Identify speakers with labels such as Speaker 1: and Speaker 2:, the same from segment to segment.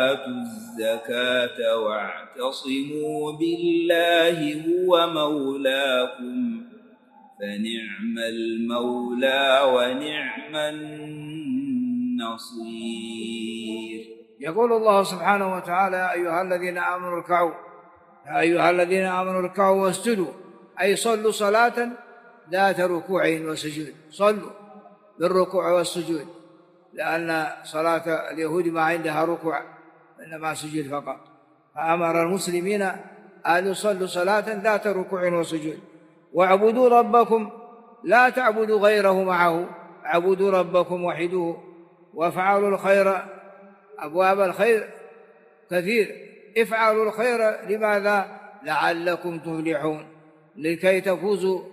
Speaker 1: وآتوا الزكاة واعتصموا بالله هو مولاكم فنعم المولى ونعم النصير.
Speaker 2: يقول الله سبحانه وتعالى: يا أيها الذين آمنوا اركعوا واسجدوا، أي صلوا صلاة ذات ركوع وسجود. صلوا بالركوع والسجود، لأن صلاة اليهود ما عندها ركوع إنما سجود فقط، فأمر المسلمين أن يصلوا صلاة ذات ركوع وسجود. واعبدوا ربكم لا تعبدوا غيره معه، اعبدوا ربكم وحدوه وافعلوا الخير. أبواب الخير كثير، افعلوا الخير. لماذا؟ لعلكم تفلحون، لكي تفوزوا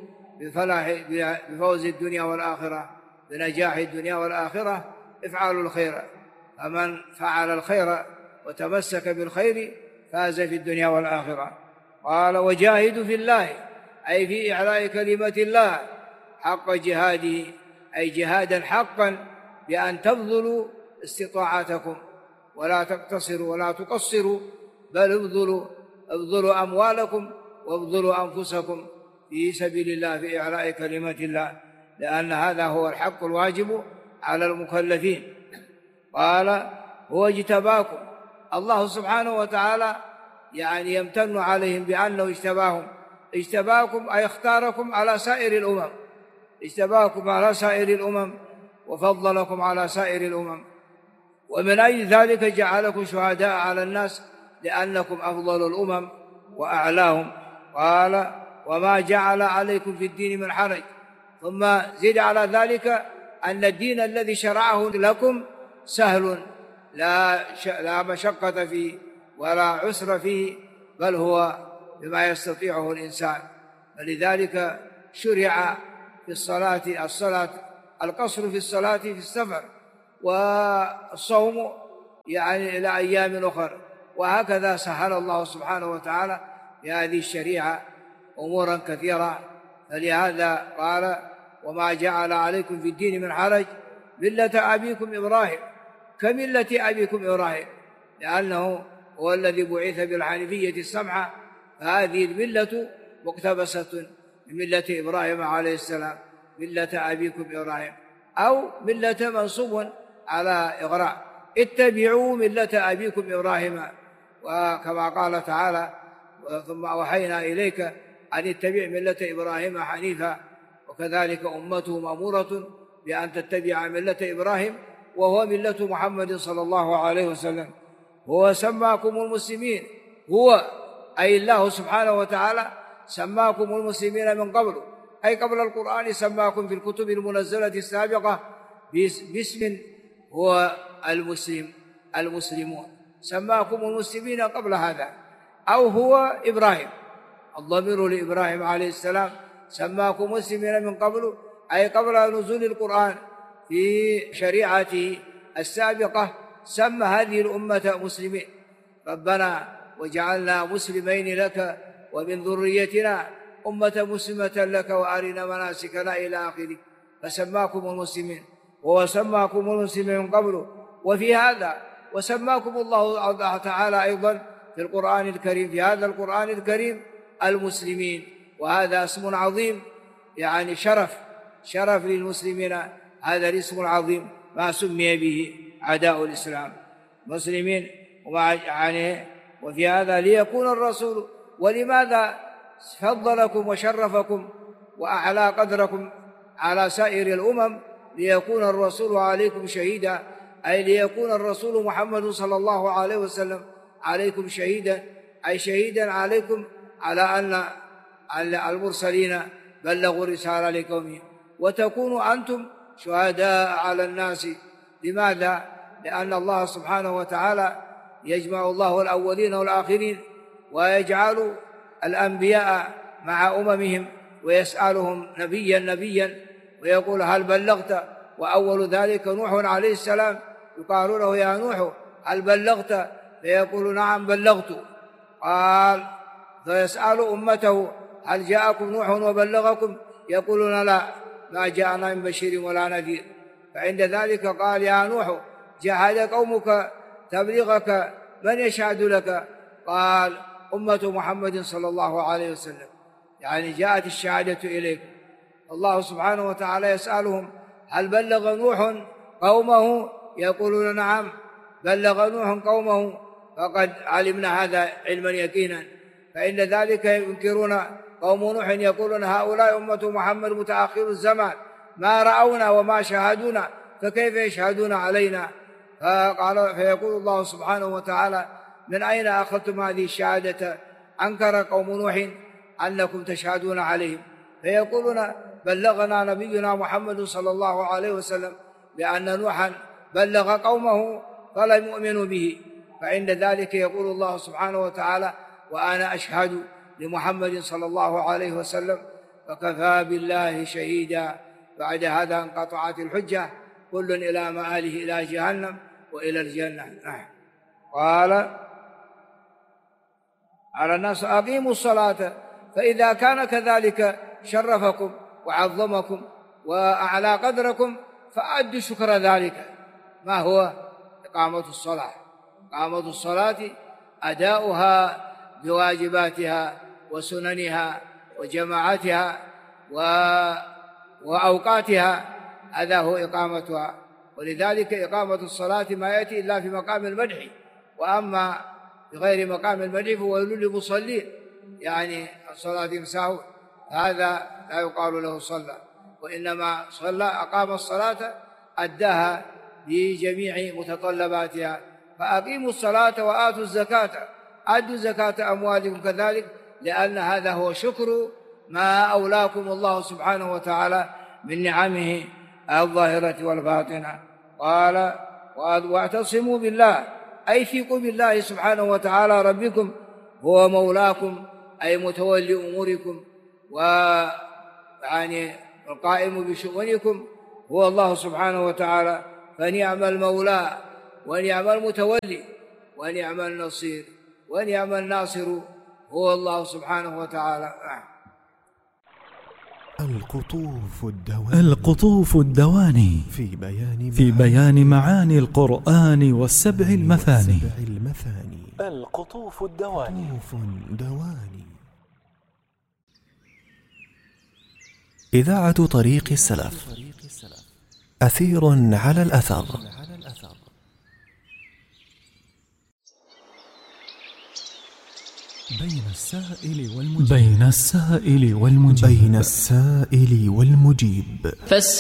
Speaker 2: بفوز الدنيا والآخرة، بنجاح الدنيا والآخرة. افعلوا الخير، فمن فعل الخير وتمسك بالخير فاز في الدنيا والآخرة. قال: وجاهدوا في الله، أي في إعلاء كلمة الله حق جهاده، أي جهادا حقا، بأن تبذلوا استطاعتكم ولا تقتصروا ولا تقصروا، بل ابذلوا أموالكم وابذلوا أنفسكم في سبيل الله في إعلاء كلمة الله، لأن هذا هو الحق الواجب على المكلفين. قال: هو اجتباكم. الله سبحانه وتعالى يعني يمتن عليهم بأنه اجتباكم أي اختاركم على سائر الأمم، اجتباكم على سائر الأمم وفضلكم على سائر الأمم، ومن أجل ذلك جعلكم شهداء على الناس لأنكم أفضل الأمم وأعلاهم. قال: وما جعل عليكم في الدين من حرج. ثم زد على ذلك أن الدين الذي شرعه لكم سهل، لا مشقة فيه ولا عسر فيه، بل هو بما يستطيعه الإنسان. فلذلك شرع في الصلاة القصر في الصلاة في السفر، والصوم يعني إلى أيام أخرى. وهكذا سهل الله سبحانه وتعالى بهذه الشريعة أمورا كثيرة. فلهذا قال: وما جعل عليكم في الدين من حرج ملة أبيكم إبراهيم، كملة أبيكم إبراهيم، لأنه هو الذي بعث بالحنيفية السمحة، فهذه الملة مقتبسة من ملة إبراهيم عليه السلام، ملة أبيكم إبراهيم، أو ملة منصوب على إغراء، اتبعوا ملة أبيكم إبراهيم. وكما قال تعالى: ثم أوحينا إليك أن اتبع ملة إبراهيم حنيفا. وكذلك أمته مأمورة بأن تتبع ملة إبراهيم، وهو ملة محمد صلى الله عليه وسلم. هو سماكم المسلمين، هو أي الله سبحانه وتعالى سماكم المسلمين من قبل، أي قبل القرآن سماكم في الكتب المنزلة السابقة باسم هو المسلمون، سماكم المسلمين قبل هذا. أو هو إبراهيم، الضمير لإبراهيم عليه السلام، سماكم مسلمين من قبل، أي قبل نزول القرآن في شريعته السابقة سمى هذه الأمة مسلمين. ربنا وجعلنا مسلمين لك ومن ذريتنا أمة مسلمة لك وأرنا مناسكنا إلى آخره، فسماكم المسلمين. وهو سماكم المسلمين من قبل وفي هذا، وسماكم الله تعالى أيضا في القرآن الكريم، في هذا القرآن الكريم المسلمين، وهذا اسم عظيم، يعني شرف للمسلمين، هذا الاسم العظيم ما سمي به أعداء الإسلام مسلمين. وفي هذا ليكون الرسول، ولماذا فضلكم وشرفكم وأعلى قدركم على سائر الأمم؟ ليكون الرسول عليكم شهيدا، أي ليكون الرسول محمد صلى الله عليه وسلم عليكم شهيدا، أي شهيدا عليكم على أن المرسلين بلغوا الرسالة لقومهم، وتكونوا أنتم شهداء على الناس. لماذا؟ لأن الله سبحانه وتعالى يجمع الله الأولين والآخرين، ويجعل الأنبياء مع أممهم، ويسألهم نبيا ويقول: هل بلغت؟ وأول ذلك نوح عليه السلام، يقال له: يا نوح هل بلغت؟ فيقول: نعم بلغت. قال: فيسأل أمته: هل جاءكم نوح وبلغكم؟ يقولون: لا، ما جاءنا من بشير ولا نذير. فعند ذلك قال: يا نوح جاهد قومك تبلغك من يشهد لك؟ قال أمة محمد صلى الله عليه وسلم، يعني جاءت الشهادة إليكم. الله سبحانه وتعالى يسألهم: هل بلغ نوح قومه؟ يقولون: نعم بلغ نوح قومه. فقد علمنا هذا علما يقينا، فإن ذلك ينكرون قوم نوح، يقولون: هؤلاء أمة محمد متأخر الزمان، ما رأونا وما شاهدونا، فكيف يشهدون علينا؟ فيقول الله سبحانه وتعالى: من أين أخذتم هذه الشهادة؟ أنكر قوم نوح أنكم تشهدون عليهم، فيقولون: بلغنا نبينا محمد صلى الله عليه وسلم بأن نوحا بلغ قومه فلم يؤمنوا به. فعند ذلك يقول الله سبحانه وتعالى: وأنا أشهد لمحمد صلى الله عليه وسلم فكفى بالله شهيدا. بعد هذا انقطعت الحجة، كل إلى مآله إلى جهنم وإلى الجنة. قال: على الناس أقيموا الصلاة، فإذا كان كذلك شرفكم وعظمكم وأعلى قدركم فأدوا شكر ذلك. ما هو؟ إقامة الصلاة. إقامة الصلاة أداؤها بواجباتها وسننها وجماعتها وأوقاتها، هذا هو إقامتها. ولذلك إقامة الصلاة ما يأتي إلا في مقام المدح، وأما في غير مقام المدح فهو للمصلين، يعني الصلاة مساهو، هذا لا يقال له صلى، وإنما صلى أقام الصلاة أداها بجميع متطلباتها. فأقيموا الصلاة وآتوا الزكاة، أدوا زكاة أموالكم كذلك، لأن هذا هو شكر ما أولاكم الله سبحانه وتعالى من نعمه الظاهرة والباطنة. قال: واعتصموا بالله، أي ثقوا بالله سبحانه وتعالى ربكم، هو مولاكم أي متولي أموركم، ويعني القائم بشؤونكم هو الله سبحانه وتعالى. فنعم المولى ونعم المتولي ونعم النصير ونعم الناصر هو الله سبحانه وتعالى.
Speaker 3: القطوف الدواني في بيان معاني القرآن والسبع المثاني. القطوف الدواني. إذاعة طريق السلف، أثير على الأثر. بين السائل والمجيب.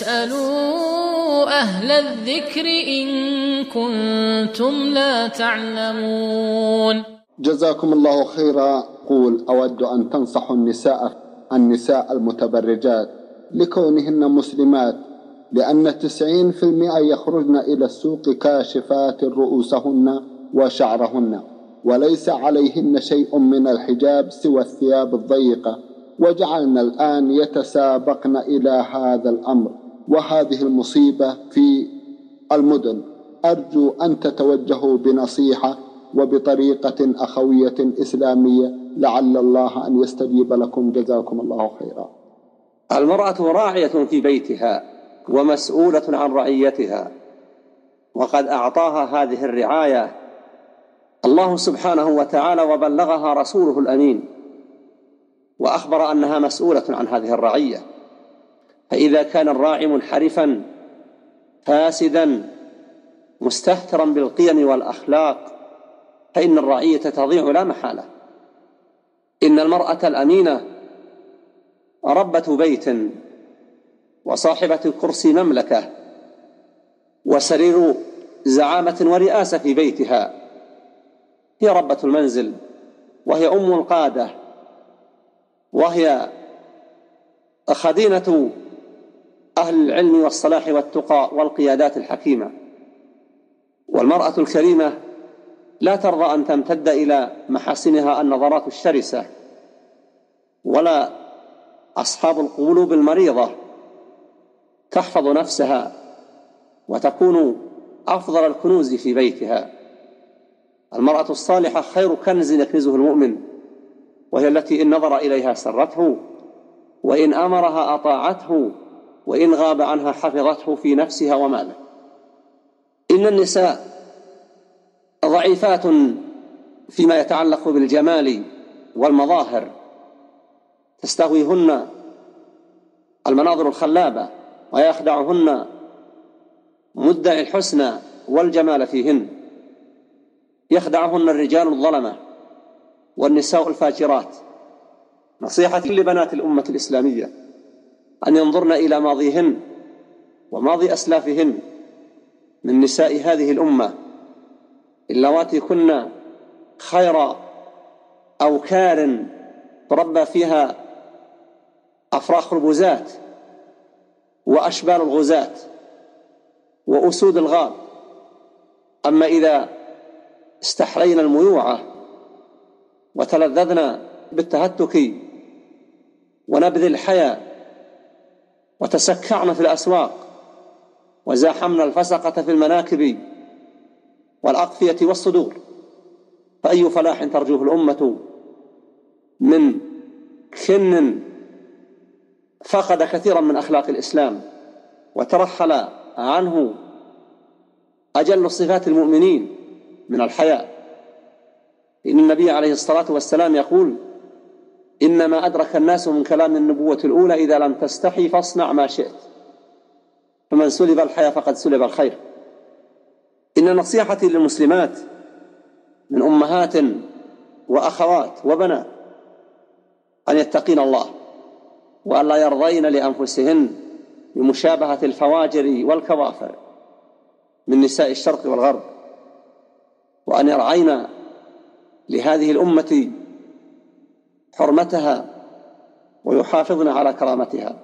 Speaker 4: فاسألوا أهل الذكر إن كنتم لا تعلمون.
Speaker 5: جزاكم الله خيرا. قول: أود أن تنصحوا النساء المتبرجات لكونهن مسلمات، لأن 90% يخرجن إلى السوق كاشفات رؤوسهن وشعرهن، وليس عليهن شيء من الحجاب سوى الثياب الضيقة، وجعلنا الآن يتسابقن إلى هذا الأمر وهذه المصيبة في المدن. أرجو أن تتوجهوا بنصيحة وبطريقة أخوية إسلامية، لعل الله أن يستجيب لكم. جزاكم الله خيرا.
Speaker 6: المرأة راعية في بيتها ومسؤولة عن رعيتها، وقد أعطاها هذه الرعاية الله سبحانه وتعالى وبلغها رسوله الأمين، وأخبر أنها مسؤولة عن هذه الرعية. فإذا كان الراعي منحرفا فاسدا مستهترا بالقيم والأخلاق فإن الرعية تضيع لا محالة. إن المرأة الأمينة ربة بيت وصاحبة كرسي مملكة وسرير زعامة ورئاسة في بيتها، هي ربة المنزل، وهي أم القادة، وهي خدينة أهل العلم والصلاح والتقى والقيادات الحكيمة. والمرأة الكريمة لا ترضى أن تمتد إلى محاسنها النظرات الشرسة، ولا أصحاب القلوب المريضة. تحفظ نفسها وتكون أفضل الكنوز في بيتها. المرأة الصالحة خير كنز يكنزه المؤمن، وهي التي إن نظر إليها سرته، وإن أمرها أطاعته، وإن غاب عنها حفظته في نفسها وماله. إن النساء ضعيفات فيما يتعلق بالجمال والمظاهر، تستهويهن المناظر الخلابة ويخدعهن مدعي الحسنى والجمال فيهن، يخدعهن الرجال الظلمة والنساء الفاجرات. نصيحتي لبنات الأمة الإسلامية أن ينظرن إلى ماضيهن وماضي أسلافهن من نساء هذه الأمة اللواتي كن خير أوكار تربى فيها أفراخ البزات وأشبال الغزاة وأسود الغاب. أما إذا استحرينا الميوعة وتلذذنا بالتهتك ونبذ الحياة وتسكعنا في الأسواق وزاحمنا الفسقة في المناكب والأقفية والصدور، فأي فلاح ترجوه الأمة من كن فقد كثيرا من أخلاق الإسلام وترحل عنه أجل صفات المؤمنين من الحياء. إن النبي عليه الصلاة والسلام يقول: إنما أدرك الناس من كلام النبوة الأولى إذا لم تستحي فاصنع ما شئت، فمن سلب الحياء فقد سلب الخير. إن نصيحتي للمسلمات من أمهات وأخوات وبنات أن يتقين الله وأن لا يرضين لأنفسهن بمشابهة الفواجر والكوافر من نساء الشرق والغرب، وأن يرعين لهذه الأمة حرمتها ويحافظن على كرامتها.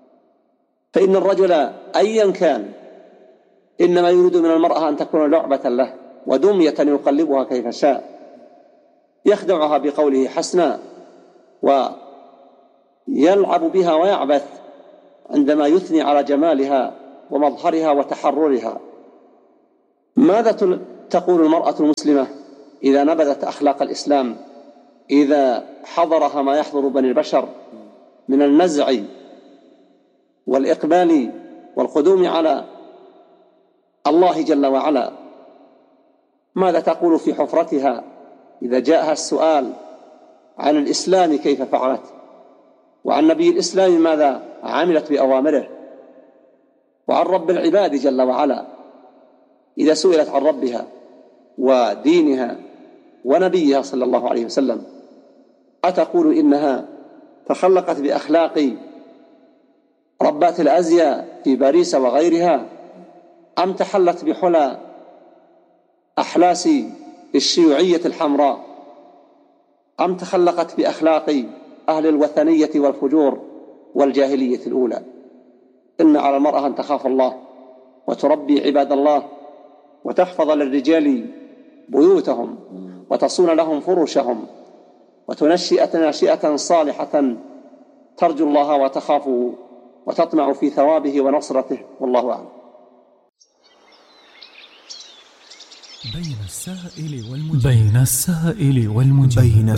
Speaker 6: فإن الرجل أيا كان إنما يريد من المرأة أن تكون لعبة له ودمية يقلبها كيف شاء، يخدعها بقوله حسنا ويلعب بها ويعبث عندما يثني على جمالها ومظهرها وتحررها. ماذا تقول المرأة المسلمة إذا نبذت أخلاق الإسلام، إذا حضرها ما يحضر بني البشر من النزع والإقبال والقدوم على الله جل وعلا؟ ماذا تقول في حفرتها إذا جاءها السؤال عن الإسلام كيف فعلت، وعن نبي الإسلام ماذا عملت بأوامره، وعن رب العباد جل وعلا إذا سئلت عن ربها ودينها ونبيها صلى الله عليه وسلم؟ أتقول إنها تخلقت بأخلاق ربات الأزياء في باريس وغيرها، أم تحلت بحلى أحلاس الشيوعية الحمراء، أم تخلقت بأخلاق أهل الوثنية والفجور والجاهلية الأولى؟ إن على المرأة أن تخاف الله وتربي عباد الله وتحفظ للرجال بيوتهم وتصون لهم فرشهم وتنشئ ناشئة صالحة ترجو الله وتخافه وتطمع في ثوابه ونصرته، والله أعلم.
Speaker 3: بين السائل والمجيب